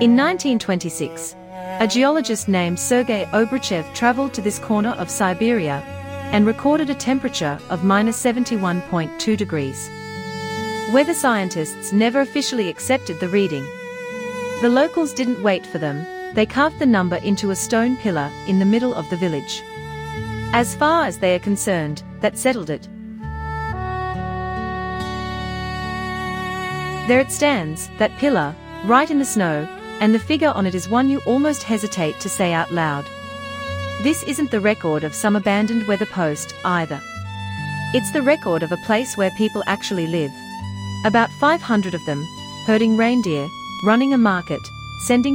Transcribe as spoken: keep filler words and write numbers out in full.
In nineteen twenty-six, a geologist named Sergei Obruchev traveled to this corner of Siberia and recorded a temperature of minus seventy-one point two degrees. Weather scientists never officially accepted the reading. The locals didn't wait for them, they carved the number into a stone pillar in the middle of the village. As far as they are concerned, that settled it. There it stands, that pillar, right in the snow, and the figure on it is one you almost hesitate to say out loud. This isn't the record of some abandoned weather post, either. It's the record of a place where people actually live. About five hundred of them, herding reindeer, running a market, sending